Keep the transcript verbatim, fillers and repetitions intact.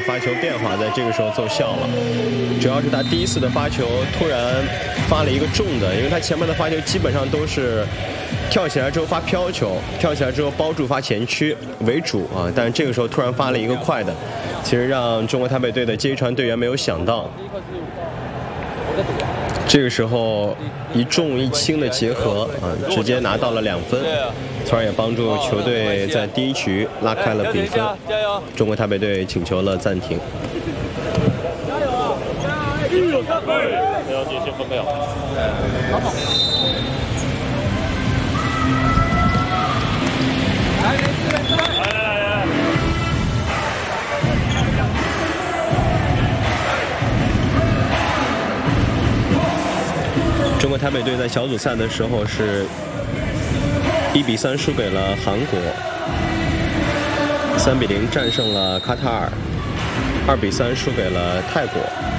发球变化在这个时候奏效了。主要是他第一次的发球突然发了一个重的，因为他前面的发球基本上都是跳起来之后发飘球，跳起来之后包住发前屈为主啊，但是这个时候突然发了一个快的，其实让中国台北队的接力传队员没有想到。这个时候一重一轻的结合啊，直接拿到了两分，从而也帮助球队在第一局拉开了比分。中国台北队请求了暂停。 加油啊！不要接先分配好。来，来来来。 中国台北队在小组赛的时候是一比三输给了韩国，三比零战胜了卡塔尔，二比三输给了泰国。